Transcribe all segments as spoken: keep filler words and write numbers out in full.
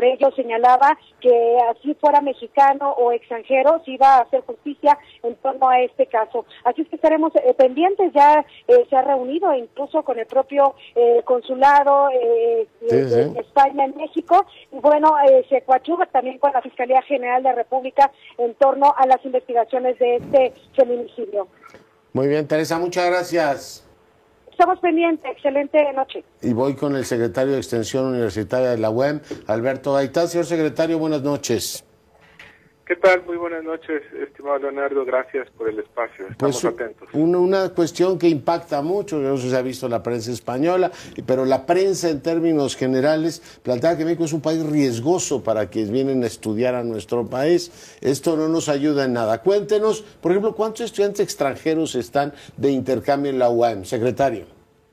Por ello señalaba que así fuera mexicano o extranjero, se iba a hacer justicia en torno a este caso. Así es que estaremos eh, pendientes, ya eh, se ha reunido incluso con el propio eh, consulado eh, sí, de, de sí. España en México, y bueno, eh, se coadyuva también con la Fiscalía General de la República en torno a las investigaciones de este feminicidio. Muy bien, Teresa, muchas gracias. Estamos pendientes, excelente noche. Y voy con el secretario de Extensión Universitaria de la U E M, Alberto Gaitán. Señor secretario, buenas noches. ¿Qué tal? Muy buenas noches, estimado Leonardo. Gracias por el espacio. Estamos pues, atentos. Una, una cuestión que impacta mucho, no sé si se ha visto la prensa española, pero la prensa en términos generales plantea que México es un país riesgoso para quienes vienen a estudiar a nuestro país. Esto no nos ayuda en nada. Cuéntenos, por ejemplo, ¿cuántos estudiantes extranjeros están de intercambio en la U A M, secretario?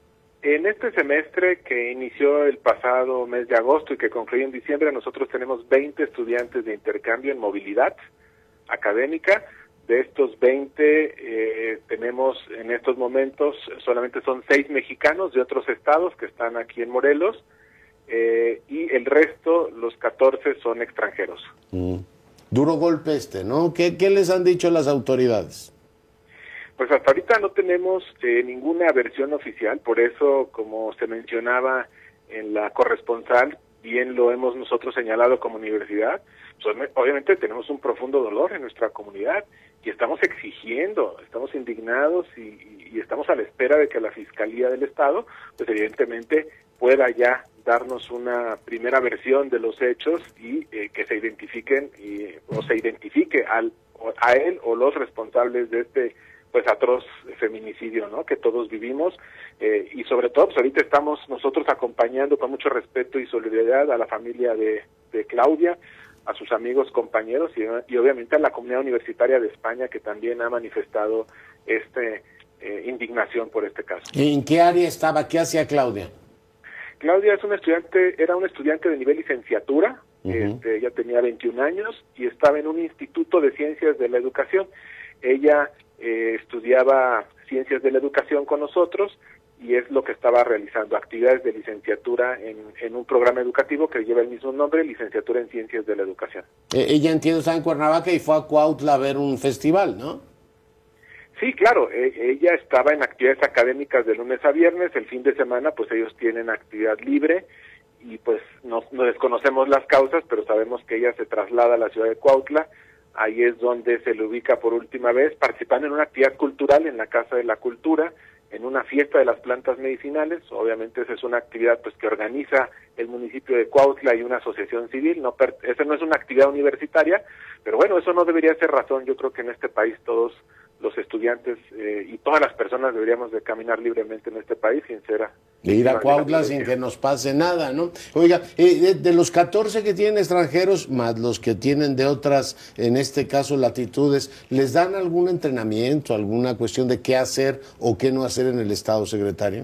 En este semestre que inició el pasado mes de agosto y que concluyó en diciembre, nosotros tenemos veinte estudiantes de intercambio en movilidad académica. De estos veinte, eh, tenemos en estos momentos, solamente son seis mexicanos de otros estados que están aquí en Morelos, eh, y el resto, los catorce, son extranjeros. Mm. Duro golpe este, ¿no? ¿Qué, qué les han dicho las autoridades? Pues hasta ahorita no tenemos eh, ninguna versión oficial, por eso, como se mencionaba en la corresponsal, bien lo hemos nosotros señalado como universidad, pues, obviamente tenemos un profundo dolor en nuestra comunidad y estamos exigiendo, estamos indignados y, y estamos a la espera de que la Fiscalía del Estado, pues evidentemente pueda ya darnos una primera versión de los hechos y eh, que se identifiquen y, o se identifique al, a él o los responsables de este pues atroz feminicidio, ¿no?, que todos vivimos, eh, y sobre todo, pues ahorita estamos nosotros acompañando con mucho respeto y solidaridad a la familia de, de Claudia, a sus amigos, compañeros y, y obviamente a la comunidad universitaria de España, que también ha manifestado este eh, indignación por este caso. ¿En qué área estaba? ¿Qué hacía Claudia? Claudia es una estudiante, era una estudiante de nivel licenciatura, uh-huh. este, ella tenía veintiún años y estaba en un instituto de ciencias de la educación. Ella eh, estudiaba ciencias de la educación con nosotros y es lo que estaba realizando, actividades de licenciatura en, en un programa educativo que lleva el mismo nombre, licenciatura en ciencias de la educación. Eh, ella, entiendo, está en Cuernavaca y fue a Cuautla a ver un festival, ¿no? Sí, claro, eh, ella estaba en actividades académicas de lunes a viernes, el fin de semana pues ellos tienen actividad libre y pues no, no desconocemos las causas, pero sabemos que ella se traslada a la ciudad de Cuautla. Ahí es donde se le ubica por última vez, participando en una actividad cultural en la Casa de la Cultura, en una fiesta de las plantas medicinales. Obviamente esa es una actividad pues que organiza el municipio de Cuautla y una asociación civil. No, esa no es una actividad universitaria, pero bueno, eso no debería ser razón. Yo creo que en este país todos los estudiantes eh, y todas las personas deberíamos de caminar libremente en este país sin ser a, de ir a Cuautla sin que nos pase nada, ¿no? Oiga, eh, de, de los catorce que tienen extranjeros, más los que tienen de otras, en este caso, latitudes, ¿les dan algún entrenamiento, alguna cuestión de qué hacer o qué no hacer en el Estado, secretario?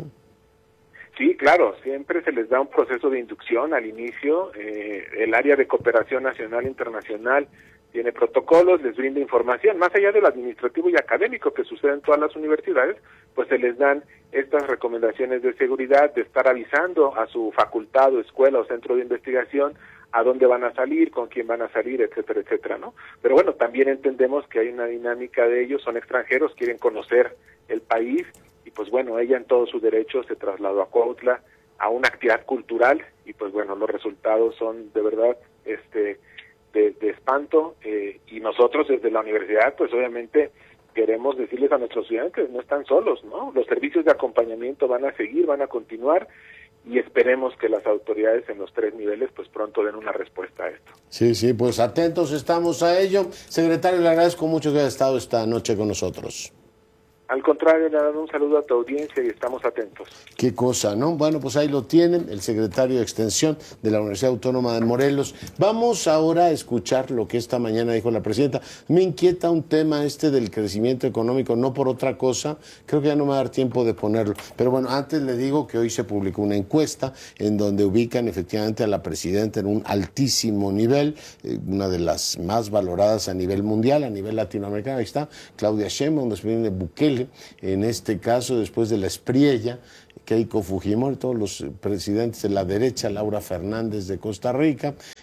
Sí, claro, siempre se les da un proceso de inducción al inicio. Eh, el área de cooperación nacional e internacional tiene protocolos, les brinda información, más allá de lo administrativo y académico que sucede en todas las universidades, pues se les dan estas recomendaciones de seguridad, de estar avisando a su facultad o escuela o centro de investigación a dónde van a salir, con quién van a salir, etcétera, etcétera, ¿no? Pero bueno, también entendemos que hay una dinámica de ellos, son extranjeros, quieren conocer el país, y pues bueno, ella en todo su derecho se trasladó a Cuautla a una actividad cultural, y pues bueno, los resultados son de verdad, este... De, de espanto, eh, y nosotros desde la universidad pues obviamente queremos decirles a nuestros estudiantes, no están solos, ¿no? Los servicios de acompañamiento van a seguir, van a continuar y esperemos que las autoridades en los tres niveles pues pronto den una respuesta a esto. Sí, sí, pues atentos estamos a ello. Secretario, le agradezco mucho que haya estado esta noche con nosotros. Al contrario, le damos un saludo a tu audiencia y estamos atentos. Qué cosa, ¿no? Bueno, pues ahí lo tienen, el secretario de Extensión de la Universidad Autónoma de Morelos. Vamos ahora a escuchar lo que esta mañana dijo la presidenta. Me inquieta un tema este del crecimiento económico, no por otra cosa, creo que ya no me va a dar tiempo de ponerlo. Pero bueno, antes le digo que hoy se publicó una encuesta en donde ubican efectivamente a la presidenta en un altísimo nivel, eh, una de las más valoradas a nivel mundial, a nivel latinoamericano. Ahí está, Claudia Sheinbaum, después viene Bukele, en este caso después de la Espriella, Keiko Fujimori, todos los presidentes de la derecha, Laura Fernández de Costa Rica,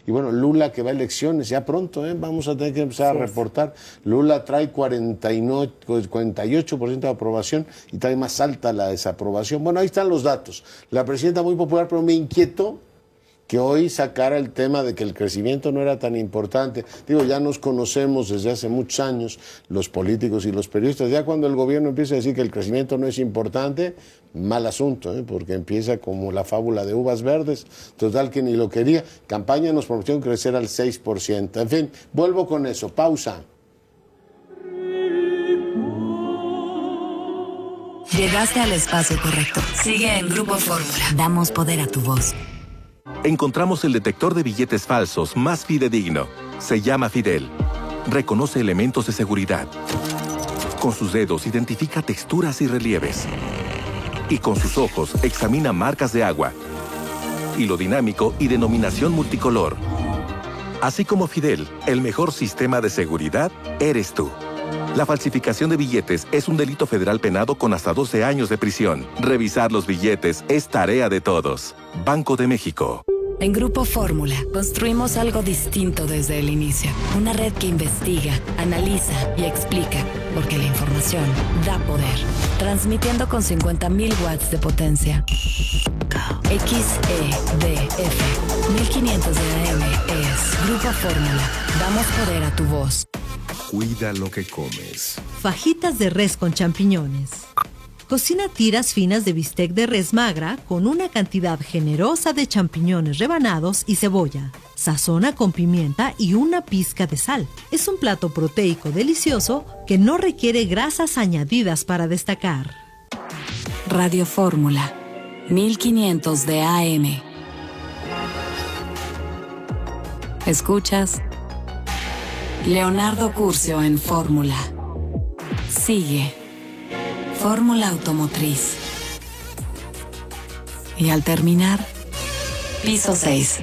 Y bueno, Lula que va a elecciones, ya pronto, ¿eh? Vamos a tener que empezar sí. a reportar. Lula trae cuarenta y nueve, cuarenta y ocho por ciento de aprobación y trae más alta la desaprobación. Bueno, ahí están los datos. La presidenta muy popular, pero me inquietó que hoy sacara el tema de que el crecimiento no era tan importante. Digo, ya nos conocemos desde hace muchos años, los políticos y los periodistas. Ya cuando el gobierno empieza a decir que el crecimiento no es importante, mal asunto, ¿eh? Porque empieza como la fábula de uvas verdes, total que ni lo quería. Campaña nos prometió crecer al seis por ciento. En fin, vuelvo con eso. Pausa. Llegaste al espacio correcto. Sigue en Grupo Fórmula. Damos poder a tu voz. Encontramos el detector de billetes falsos más fidedigno. Se llama Fidel. Reconoce elementos de seguridad. Con sus dedos identifica texturas y relieves. Y con sus ojos examina marcas de agua, hilo dinámico y denominación multicolor. Así como Fidel, el mejor sistema de seguridad eres tú. La falsificación de billetes es un delito federal penado con hasta doce años de prisión. Revisar los billetes es tarea de todos. Banco de México. En Grupo Fórmula, construimos algo distinto desde el inicio. Una red que investiga, analiza y explica, porque la información da poder. Transmitiendo con cincuenta mil watts de potencia. X E D F mil quinientos de A M es Grupo Fórmula. Damos poder a tu voz. Cuida lo que comes. Fajitas de res con champiñones. Cocina tiras finas de bistec de res magra con una cantidad generosa de champiñones rebanados y cebolla. Sazona con pimienta y una pizca de sal. Es un plato proteico delicioso que no requiere grasas añadidas para destacar. Radio Fórmula, mil quinientos de A M. ¿Escuchas? Leonardo Curcio en Fórmula. Sigue. Fórmula Automotriz. Y al terminar, piso seis.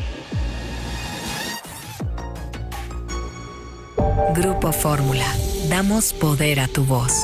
Grupo Fórmula. Damos poder a tu voz.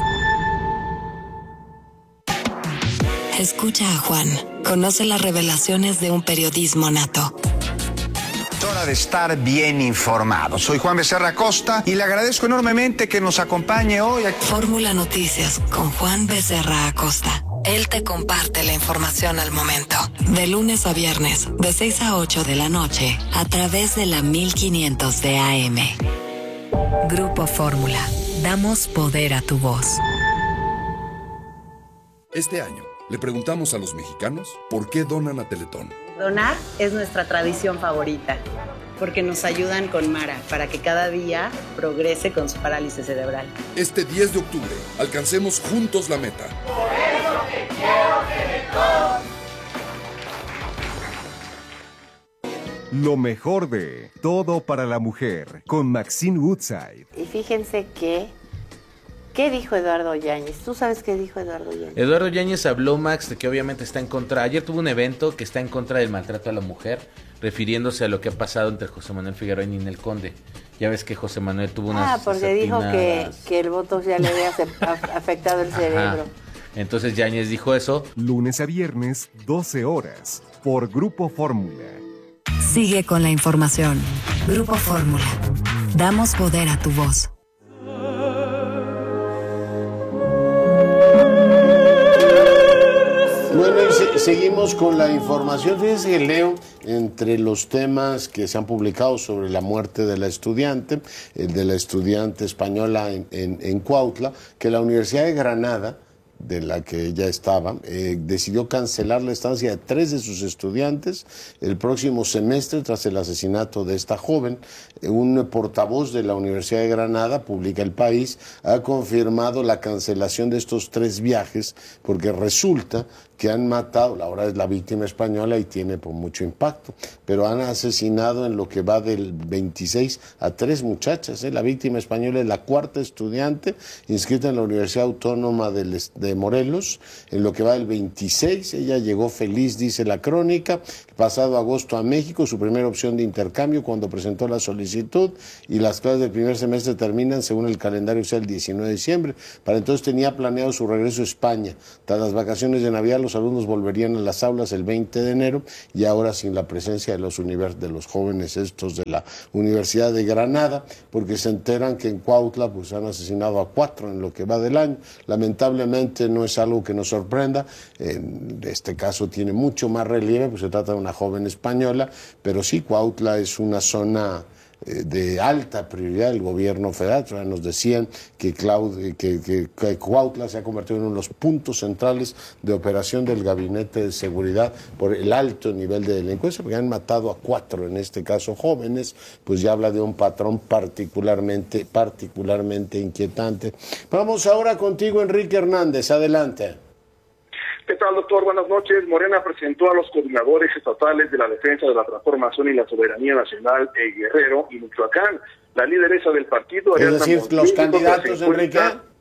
Escucha a Juan. Conoce las revelaciones de un periodismo nato. Hora de estar bien informado. Soy Juan Becerra Acosta y le agradezco enormemente que nos acompañe hoy. Aquí. Fórmula Noticias con Juan Becerra Acosta. Él te comparte la información al momento. De lunes a viernes, de seis a ocho de la noche, a través de la mil quinientos de A M. Grupo Fórmula. Damos poder a tu voz. Este año le preguntamos a los mexicanos por qué donan a Teletón. Donar es nuestra tradición favorita, porque nos ayudan con Mara para que cada día progrese con su parálisis cerebral. Este diez de octubre, alcancemos juntos la meta. Por eso te quiero Teletón. Lo mejor de Todo para la Mujer, con Maxine Woodside. Y fíjense que... ¿Qué dijo Eduardo Yáñez? ¿Tú sabes qué dijo Eduardo Yáñez? Eduardo Yáñez habló, Max, de que obviamente está en contra. Ayer tuvo un evento que está en contra del maltrato a la mujer, refiriéndose a lo que ha pasado entre José Manuel Figueroa y Ninel Conde. Ya ves que José Manuel tuvo unas Ah, porque dijo que, que el voto ya le había afectado el cerebro. Ajá. Entonces Yáñez dijo eso. Lunes a viernes, doce horas, por Grupo Fórmula. Sigue con la información. Grupo Fórmula. Damos poder a tu voz. Bueno, y se, seguimos con la información. Fíjense que leo entre los temas que se han publicado sobre la muerte de la estudiante, el de la estudiante española en, en, en Cuautla, que la Universidad de Granada, de la que ella estaba, eh, decidió cancelar la estancia de tres de sus estudiantes el próximo semestre tras el asesinato de esta joven. Un portavoz de la Universidad de Granada, publica El País, ha confirmado la cancelación de estos tres viajes porque resulta que han matado, ahora es la víctima española y tiene por mucho impacto, pero han asesinado en lo que va del veintiséis a tres muchachas. ¿eh? La víctima española es la cuarta estudiante inscrita en la Universidad Autónoma del, de de Morelos, en lo que va del veintiséis, ella llegó feliz, dice la crónica, el pasado agosto a México, su primera opción de intercambio cuando presentó la solicitud, y las clases del primer semestre terminan según el calendario oficial el diecinueve de diciembre. Para entonces tenía planeado su regreso a España. Tras las vacaciones de Navidad, los alumnos volverían a las aulas el veinte de enero, y ahora sin la presencia de los, univers de los jóvenes estos de la Universidad de Granada, porque se enteran que en Cuautla pues han asesinado a cuatro en lo que va del año. Lamentablemente no es algo que nos sorprenda, en este caso tiene mucho más relieve, pues se trata de una joven española, pero sí, Cuautla es una zona de alta prioridad del gobierno federal. O sea, nos decían que, Claud que, que, que Cuautla se ha convertido en uno de los puntos centrales de operación del Gabinete de Seguridad por el alto nivel de delincuencia, porque han matado a cuatro, en este caso jóvenes, pues ya habla de un patrón particularmente, particularmente inquietante. Vamos ahora contigo, Enrique Hernández, adelante. ¿Qué tal, doctor? Buenas noches. Morena presentó a los coordinadores estatales de la defensa de la transformación y la soberanía nacional en Guerrero y Michoacán. La lideresa del partido... Es decir, Montiel, los candidatos, Enrique...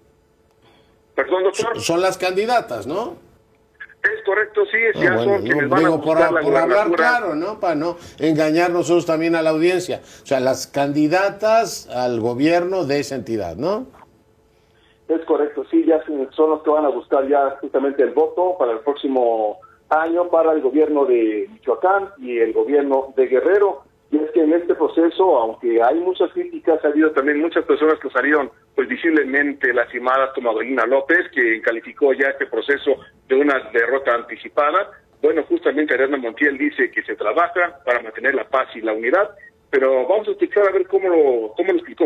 Perdón, doctor. Son las candidatas, ¿no? Es correcto, sí. Ah, ya bueno, son quienes no, van digo, a buscar por, la por hablar gubernatura. claro, ¿no? Para no engañar nosotros también a la audiencia. O sea, las candidatas al gobierno de esa entidad, ¿no? Es correcto, sí, ya son los que van a buscar ya justamente el voto para el próximo año para el gobierno de Michoacán y el gobierno de Guerrero. Y es que en este proceso, aunque hay muchas críticas, ha habido también muchas personas que salieron pues visiblemente lastimadas, como Adelina López, que calificó ya este proceso de una derrota anticipada. Bueno, justamente Ariadna Montiel dice que se trabaja para mantener la paz y la unidad, pero vamos a explicar a ver cómo lo, cómo lo explicó.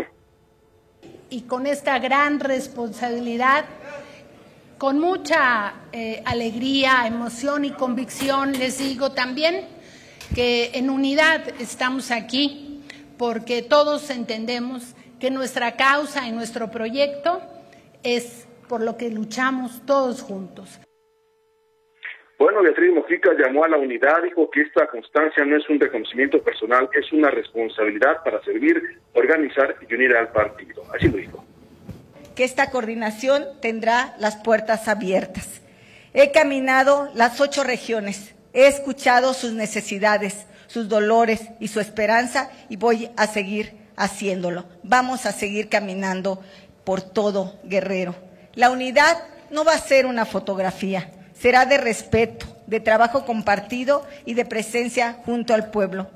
Y con esta gran responsabilidad, con mucha eh, alegría, emoción y convicción, les digo también que en unidad estamos aquí porque todos entendemos que nuestra causa y nuestro proyecto es por lo que luchamos todos juntos. Bueno, Beatriz Mojica llamó a la unidad, dijo que esta constancia no es un reconocimiento personal, es una responsabilidad para servir, organizar y unir al partido. Así lo dijo. Que esta coordinación tendrá las puertas abiertas. He caminado las ocho regiones, he escuchado sus necesidades, sus dolores y su esperanza y voy a seguir haciéndolo. Vamos a seguir caminando por todo Guerrero. La unidad no va a ser una fotografía. Será de respeto, de trabajo compartido y de presencia junto al pueblo.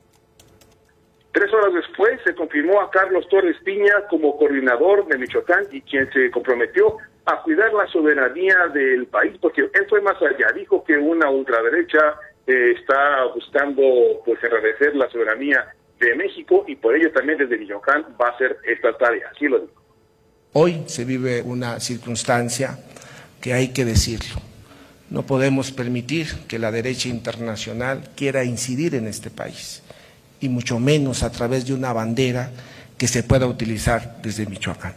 Tres horas después se confirmó a Carlos Torres Piña como coordinador de Michoacán y quien se comprometió a cuidar la soberanía del país, porque él fue más allá, dijo que una ultraderecha eh, está buscando pues enrarecer la soberanía de México y por ello también desde Michoacán va a hacer esta tarea, así lo dijo. Hoy se vive una circunstancia que hay que decirlo. No podemos permitir que la derecha internacional quiera incidir en este país, y mucho menos a través de una bandera que se pueda utilizar desde Michoacán.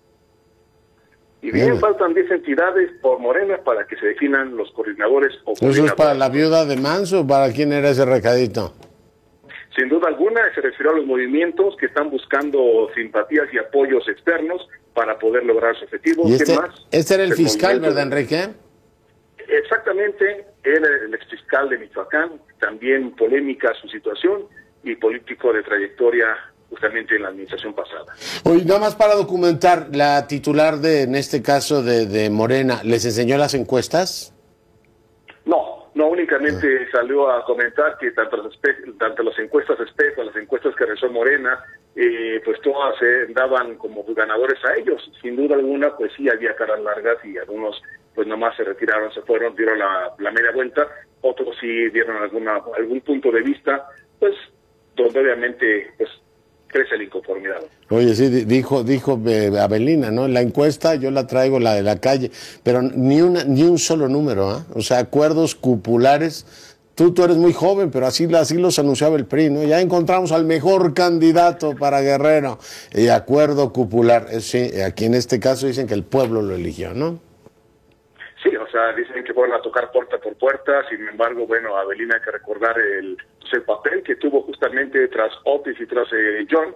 Y bien, faltan diez entidades por Morena para que se definan los coordinadores o coordinadores. ¿Eso es para la viuda de Manso o para quién era ese recadito? Sin duda alguna se refirió a los movimientos que están buscando simpatías y apoyos externos para poder lograr sus objetivos. ¿Y este, ¿Qué más? este era el, el fiscal, movimiento... ¿verdad, Enrique? Exactamente, era el exfiscal de Michoacán, también polémica su situación y político de trayectoria justamente en la administración pasada. Oye, nada más para documentar, la titular de, en este caso de, de Morena, ¿les enseñó las encuestas? No, no únicamente ah. salió a comentar que tanto las, tanto las encuestas espejo, las encuestas que realizó Morena, eh, pues todas eh, daban como ganadores a ellos. Sin duda alguna, pues sí había caras largas y algunos pues nomás se retiraron, se fueron, dieron la, la media vuelta, otros sí dieron alguna algún punto de vista, pues donde obviamente pues crece la inconformidad. Oye, sí, dijo dijo eh, Avelina, ¿no? La encuesta yo la traigo, la de la calle, pero ni una ni un solo número, ¿eh? O sea, acuerdos cupulares. Tú, tú eres muy joven, pero así, así los anunciaba el P R I, ¿no? Ya encontramos al mejor candidato para Guerrero. Y acuerdo cupular. Sí, aquí en este caso dicen que el pueblo lo eligió, ¿no? Sí, o sea, dicen que fueron a tocar puerta por puerta, sin embargo, bueno, Avelina hay que recordar el, pues el papel que tuvo justamente tras Otis y tras eh, John,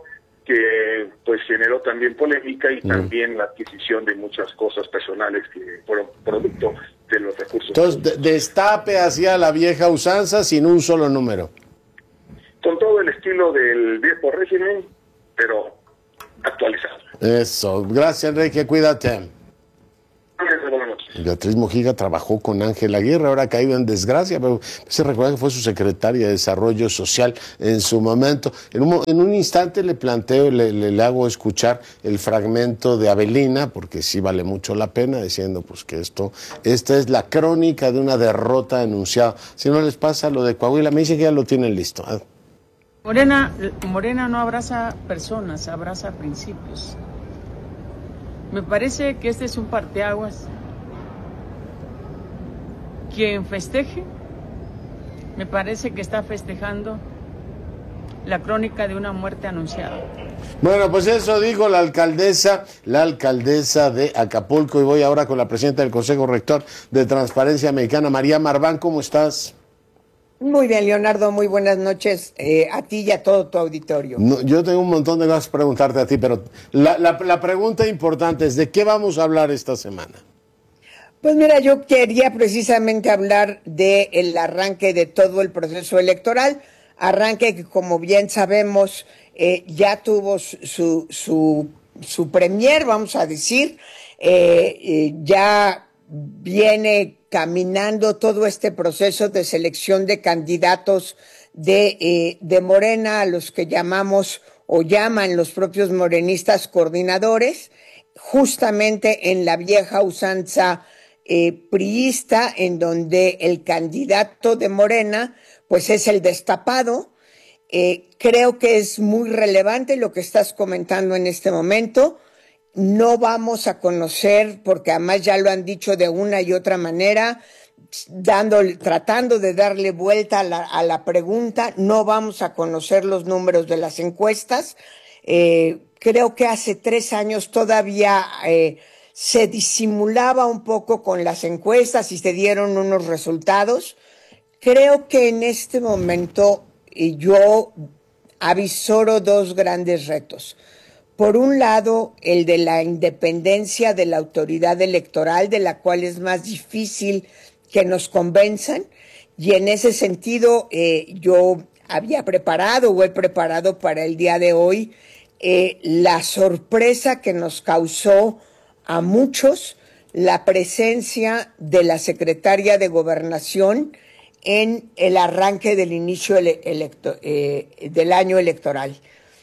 que pues generó también polémica y Mm. también la adquisición de muchas cosas personales que fueron producto de los recursos. Entonces, de- destape hacia la vieja usanza sin un solo número. Con todo el estilo del viejo régimen, pero actualizado. Eso. Gracias, Enrique. Cuídate. Buenas noches. Beatriz Mojica trabajó con Ángel Aguirre, ahora ha caído en desgracia, pero se recuerda que fue su secretaria de Desarrollo Social en su momento. En un, mo- en un instante le planteo, le, le, le hago escuchar el fragmento de Avelina, porque sí vale mucho la pena, diciendo pues que esto, esta es la crónica de una derrota anunciada. Si no les pasa lo de Coahuila, me dicen que ya lo tienen listo. Ah. Morena, Morena no abraza personas, abraza principios. Me parece que este es un parteaguas. Quien festeje, me parece que está festejando la crónica de una muerte anunciada. Bueno, pues eso dijo la alcaldesa, la alcaldesa de Acapulco, y voy ahora con la presidenta del Consejo Rector de Transparencia Mexicana, María Marván. ¿Cómo estás? Muy bien, Leonardo, muy buenas noches eh, a ti y a todo tu auditorio. No, yo tengo un montón de cosas que preguntarte a ti, pero la, la, la pregunta importante es, ¿de qué vamos a hablar esta semana? Pues mira, yo quería precisamente hablar del arranque de todo el proceso electoral, arranque que como bien sabemos eh, ya tuvo su, su, su premier, vamos a decir, eh, eh, ya viene caminando todo este proceso de selección de candidatos de, eh, de Morena, a los que llamamos o llaman los propios morenistas coordinadores, justamente en la vieja usanza eh, priista, en donde el candidato de Morena pues es el destapado. Eh, creo que es muy relevante lo que estás comentando en este momento. No vamos a conocer, porque además ya lo han dicho de una y otra manera, dándole, tratando de darle vuelta a la, a la pregunta, no vamos a conocer los números de las encuestas. Eh, creo que hace tres años todavía eh, se disimulaba un poco con las encuestas y se dieron unos resultados. Creo que en este momento eh, yo avisoro dos grandes retos. Por un lado, el de la independencia de la autoridad electoral, de la cual es más difícil que nos convenzan, y en ese sentido eh, yo había preparado o he preparado para el día de hoy eh, la sorpresa que nos causó a muchos la presencia de la secretaria de Gobernación en el arranque del inicio ele- electo- eh, del año electoral.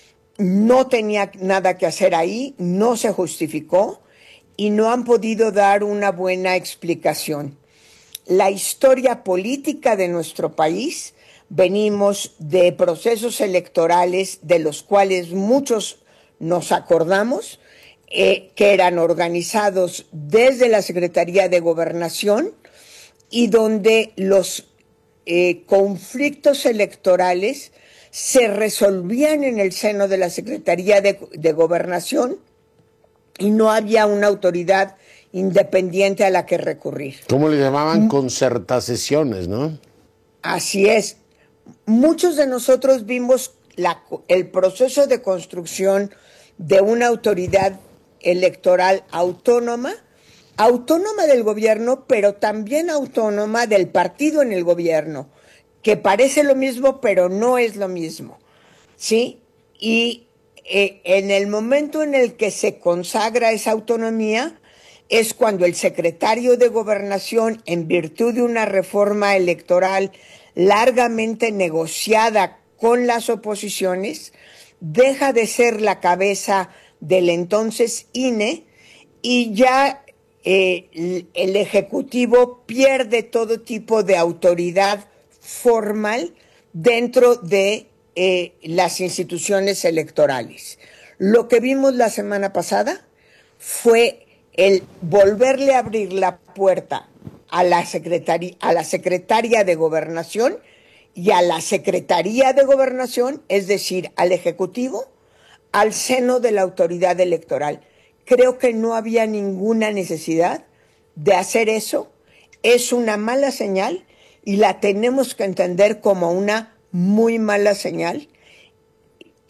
No tenía nada que hacer ahí, no se justificó y no han podido dar una buena explicación. La historia política de nuestro país, venimos de procesos electorales de los cuales muchos nos acordamos, eh, que eran organizados desde la Secretaría de Gobernación y donde los eh, conflictos electorales se resolvían en el seno de la Secretaría de, de Gobernación y no había una autoridad independiente a la que recurrir. ¿Cómo le llamaban? Concertaciones, ¿no? Así es. Muchos de nosotros vimos la, el proceso de construcción de una autoridad electoral autónoma, autónoma del gobierno, pero también autónoma del partido en el gobierno, que parece lo mismo, pero no es lo mismo, ¿sí? Y eh, en el momento en el que se consagra esa autonomía es cuando el secretario de Gobernación, en virtud de una reforma electoral largamente negociada con las oposiciones, deja de ser la cabeza del entonces I N E y ya eh, el Ejecutivo pierde todo tipo de autoridad formal dentro de eh, las instituciones electorales. Lo que vimos la semana pasada fue el volverle a abrir la puerta a la secretaria, a la secretaria de Gobernación y a la Secretaría de Gobernación, es decir, al Ejecutivo, al seno de la autoridad electoral. Creo que no había ninguna necesidad de hacer eso. Es una mala señal y la tenemos que entender como una muy mala señal.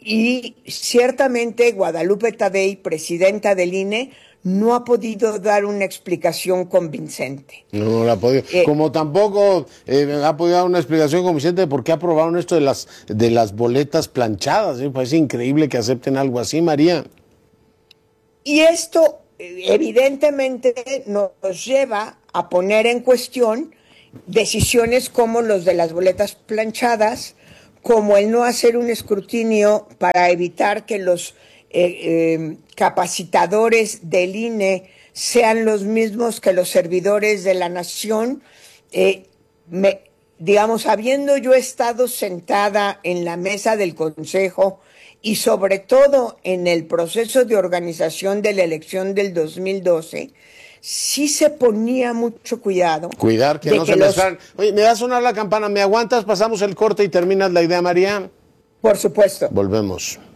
y ciertamente Guadalupe Tadei, presidenta del I N E, no ha podido dar una explicación convincente. No, no la ha podido. Eh, Como tampoco eh, ha podido dar una explicación convincente de por qué aprobaron esto de las de las boletas planchadas. Me parece increíble que acepten algo así, María. Y esto evidentemente nos lleva a poner en cuestión decisiones como los de las boletas planchadas, como el no hacer un escrutinio para evitar que los eh, eh, capacitadores del I N E sean los mismos que los servidores de la nación. Eh, me, digamos, habiendo yo estado sentada en la mesa del Consejo y sobre todo en el proceso de organización de la elección del dos mil doce, sí se ponía mucho cuidado. Cuidar que no que se los... mezclan. Oye, ¿me va a sonar la campana? ¿Me aguantas? Pasamos el corte y terminas la idea, María. Por supuesto. Volvemos.